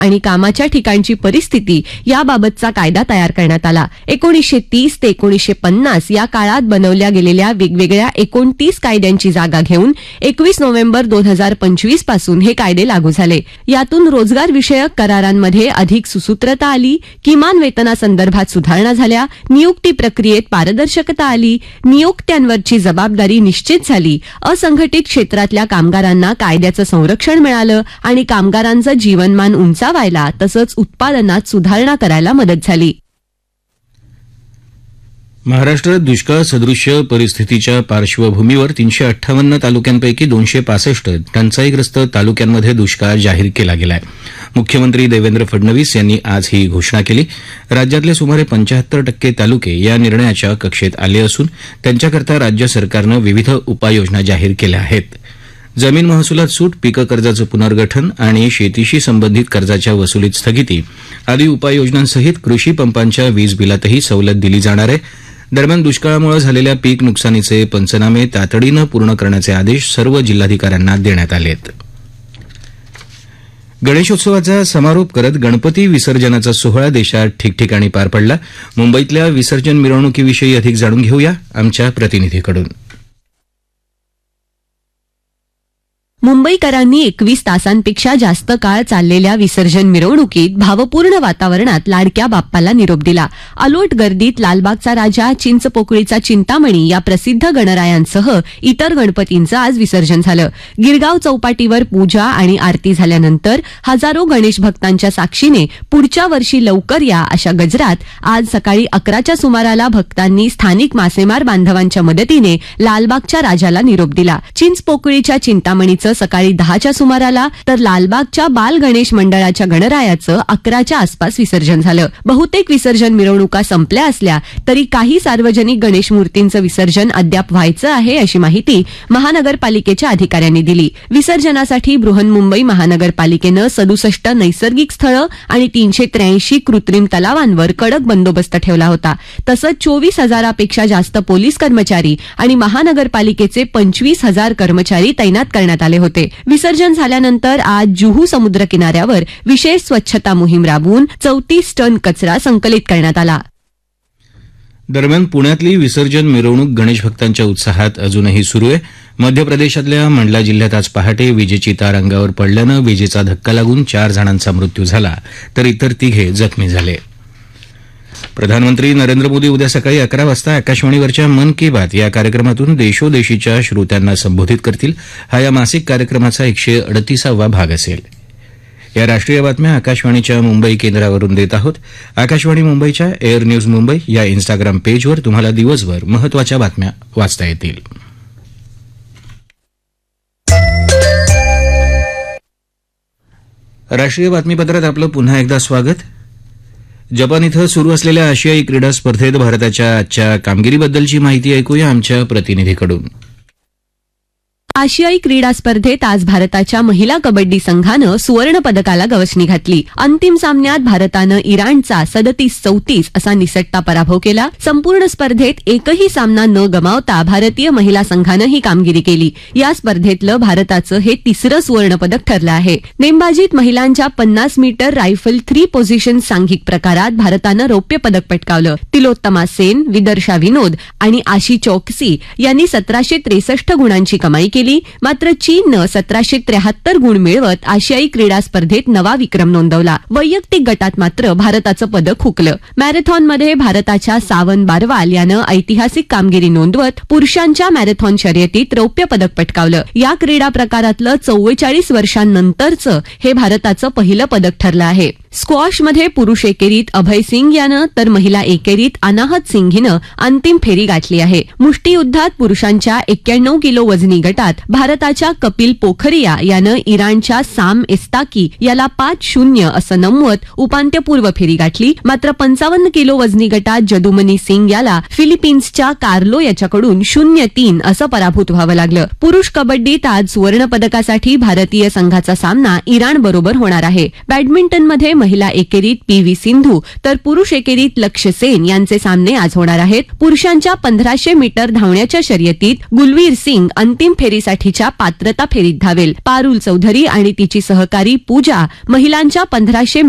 आणि कामाच्या ठिकाणची परिस्थिती याबाबतचा कायदा तयार करण्यात आला. 1930 ते 1950 या काळात बनवल्या गेलेल्या वेगवेगळ्या 29 कायद्यांची जागा घेऊन 21 नोव्हेंबर 2025 पासून हे कायदे लागू झाले. यातून रोजगार विषयक करारांमध्ये अधिक सुसूत्रता आली, किमान वेतनासंदर्भात सुधारणा झाल्या, नियुक्ती प्रक्रियेत पारदर्शकता आली, नियोक्त्यांवरची जबाबदारी निश्चित झाली, असंघटित क्षेत्रातल्या कामगारांना कायद्याचं संरक्षण मिळालं आणि कामगारांचं जीवनमान उंचावायला तसंच उत्पादनात सुधारणा करायला मदत झाली. महाराष्ट्रात दुष्काळ सदृश्य परिस्थितीच्या पार्श्वभूमीवर 358 तालुक्यांपैकी 265 टंचाईग्रस्त तालुक्यांमध्ये दुष्काळ जाहीर केला गेलाय. मुख्यमंत्री देवेंद्र फडणवीस यांनी आज ही घोषणा केली. राज्यातले सुमारे 75% तालुके या निर्णयाच्या कक्षेत आले असून त्यांच्याकरता राज्य सरकारनं विविध उपाययोजना जाहीर केल्या आहेत. जमीन महसुलात सूट, पीक कर्जाचं पुनर्गठन आणि शेतीशी संबंधित कर्जाच्या वसुलीत स्थगिती आदी उपाययोजनांसहित कृषी पंपांच्या वीज बिलातही सवलत दिली जाणार आहे. दरम्यान दुष्काळामुळे झालेल्या पीक नुकसानीचे पंचनामे तातडीनं पूर्ण करण्याचे आदेश सर्व जिल्हाधिकाऱ्यांना देण्यात आले आहेत. गणेशोत्सवाचा समारोप करत गणपती विसर्जनाचा सोहळा देशात ठिकठिकाणी पार पडला. मुंबईतल्या विसर्जन मिरवणुकीविषयी अधिक जाणून घेऊया आमच्या प्रतिनिधीकडून. मुंबईकरांनी 21 तासांपेक्षा जास्त काळ चाललेल्या विसर्जन मिरवणुकीत भावपूर्ण वातावरणात लाडक्या बाप्पाला निरोप दिला. अलोट गर्दीत लालबागचा राजा, चिंचपोकळीचा चिंतामणी या प्रसिद्ध गणरायांसह इतर गणपतींचं आज विसर्जन झालं. गिरगाव चौपाटीवर पूजा आणि आरती झाल्यानंतर हजारो गणेश भक्तांच्या साक्षीने पुढच्या वर्षी लवकर या अशा गजरात आज सकाळी 11च्या सुमाराला भक्तांनी स्थानिक मासेमार बांधवांच्या मदतीने लालबागच्या राजाला निरोप दिला. चिंचपोकळीच्या चिंतामणीचं सकाळी 10च्या सुमाराला तर लालबागच्या बाल गणेश मंडळाच्या गणरायाचं 11च्या आसपास विसर्जन झालं. बहुतेक विसर्जन मिरवणुका संपल्या असल्या तरी काही सार्वजनिक गणेश मूर्तींचं विसर्जन अद्याप व्हायचं आहे अशी माहिती महानगरपालिकेच्या अधिकाऱ्यांनी दिली. विसर्जनासाठी बृहन्मुंबई महानगरपालिकेनं 67 नैसर्गिक स्थळं आणि 383 कृत्रिम तलावांवर कडक बंदोबस्त ठेवला होता. तसंच 24,000पेक्षा जास्त पोलीस कर्मचारी आणि महानगरपालिकेचे 25,000 कर्मचारी तैनात करण्यात आले होते. विसर्जन झाल्यानंतर आज जुहू समुद्र किनाऱ्यावर विशेष स्वच्छता मोहीम राबवून 34 टन कचरा संकलित करण्यात आला. दरम्यान पुण्यातली विसर्जन मिरवणूक गणेश भक्तांच्या उत्साहात अजूनही सुरू आहे. मध्य प्रदेशातल्या मंडला जिल्ह्यात आज पहाटे विजेची तार अंगावर पडल्यानं विजेचा धक्का लागून 4 जणांचा मृत्यू झाला तर इतर 3 जखमी झाले. प्रधानमंत्री नरेंद्र मोदी उद्या सकाळी 11 वाजता आकाशवाणीवरच्या मन की बात या कार्यक्रमातून देशोदेशीच्या श्रोत्यांना संबोधित करतील. हा या मासिक कार्यक्रमाचा 138वा भाग असेल. या राष्ट्रीय बातम्या आकाशवाणीच्या मुंबई केंद्रावरून देत आहोत. आकाशवाणी मुंबईच्या एअर न्यूज मुंबई या इन्स्टाग्राम पेजवर तुम्हाला दिवसभर महत्वाच्या बातम्या वाचता येतील. राष्ट्रीय बातमीपत्रात आपलं पुन्हा एकदा स्वागत. जपान इथं सुरू असलेल्या आशियाई क्रीडा स्पर्धेत भारताच्या आजच्या कामगिरीबद्दलची माहिती ऐकूया आमच्या प्रतिनिधीकडून. आशियाई क्रीडा स्पर्धेत आज भारताच्या महिला कबड्डी संघानं सुवर्ण पदकाला गवसणी घातली. अंतिम सामन्यात भारतानं इराणचा 37-34 असा निसटता पराभव केला. संपूर्ण स्पर्धेत एकही सामना न गमावता भारतीय महिला संघानं ही कामगिरी केली. या स्पर्धेतलं भारताचं हे 3रं सुवर्ण पदक ठरलं आहे. नेमबाजीत महिलांच्या 50 मीटर रायफल 3 पोझिशन सांघिक प्रकारात भारतानं रौप्य पदक पटकावलं. तिलोत्तमा सेन, विदर्शा विनोद आणि आशी चौकसी यांनी 1763 गुणांची कमाई केली. मात्र चीननं 1773 गुण मिळवत आशियाई क्रीडा स्पर्धेत नवा विक्रम नोंदवला. वैयक्तिक गटात मात्र भारताचं पदक हुकलं. मॅरेथॉनमध्ये भारताच्या सावन बारवाल यानं ऐतिहासिक कामगिरी नोंदवत पुरुषांच्या मॅरेथॉन शर्यतीत रौप्य पदक पटकावलं. या क्रीडा प्रकारातलं 44 वर्षांनंतरचं हे भारताचं पहिलं पदक ठरलं आहे. स्क्वॉशमध्ये पुरुष एकेरीत अभय सिंग यानं तर महिला एकेरीत अनाहत सिंग हिनं अंतिम फेरी गाठली आहे. मुष्टियुद्धात पुरुषांच्या 91 किलो वजनी गटात भारताच्या कपिल पोखरिया यानं इराणच्या साम एस्ताकी याला 5-0 असं नमवत उपांत्यपूर्व फेरी गाठली. मात्र 55 किलो वजनी गटात जदुमनी सिंग याला फिलिपिन्सच्या कार्लो याच्याकडून 0-3 असं पराभूत व्हावं लागलं. पुरुष कबड्डीत आज सुवर्ण पदकासाठी भारतीय संघाचा सामना इराणबरोबर होणार आहे. बॅडमिंटनमध्ये महिला एकेरीत पी.व्ही. सिंधू तर पुरुष एकेरीत लक्ष्य सेन यांचे सामने आज होणार आहेत. पुरुषांच्या 1500 मीटर धावण्याच्या शर्यतीत गुलवीर सिंग अंतिम फेरीसाठी स्पर्धेसाठीच्या पात्रता फेरीत धावेल. पारुल चौधरी आणि तिची सहकारी पूजा महिलांच्या 1500